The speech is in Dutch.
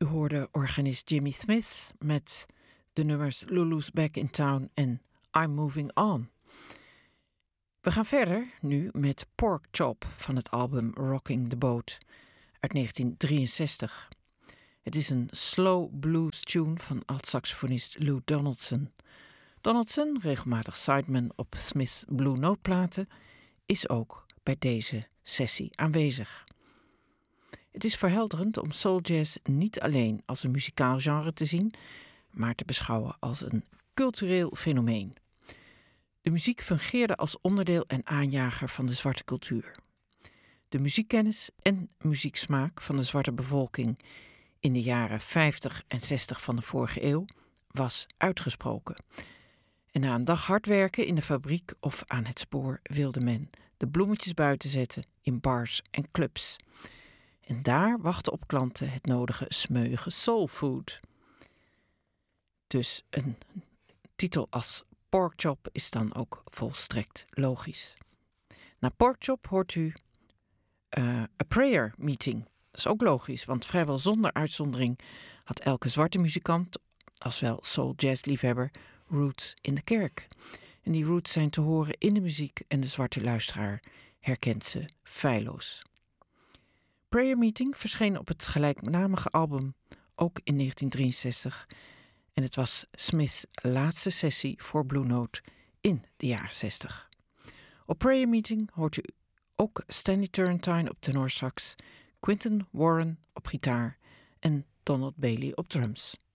hoorde organist Jimmy Smith met de nummers Lulu's Back in Town en I'm Moving On. We gaan verder nu met Pork Chop van het album Rocking the Boat uit 1963. Het is een slow blues tune van alt-saxofonist Lou Donaldson. Donaldson, regelmatig sideman op Smith's Blue Note platen, is ook bij deze sessie aanwezig. Het is verhelderend om soul jazz niet alleen als een muzikaal genre te zien, maar te beschouwen als een cultureel fenomeen. De muziek fungeerde als onderdeel en aanjager van de zwarte cultuur. De muziekkennis en muzieksmaak van de zwarte bevolking in de jaren 50 en 60 van de vorige eeuw was uitgesproken. En na een dag hard werken in de fabriek of aan het spoor wilde men de bloemetjes buiten zetten in bars en clubs. En daar wachtte op klanten het nodige smeuïge soulfood. Dus een titel als Pork Chop is dan ook volstrekt logisch. Na Pork Chop hoort u A Prayer Meeting. Dat is ook logisch, want vrijwel zonder uitzondering had elke zwarte muzikant, als wel soul jazz liefhebber, roots in de kerk. En die roots zijn te horen in de muziek en de zwarte luisteraar herkent ze feilloos. Prayer Meeting verscheen op het gelijknamige album ook in 1963 en het was Smith's laatste sessie voor Blue Note in de jaren 60. Op Prayer Meeting hoort u ook Stanley Turrentine op tenorsax, Quinton Warren op gitaar en Donald Bailey op drums.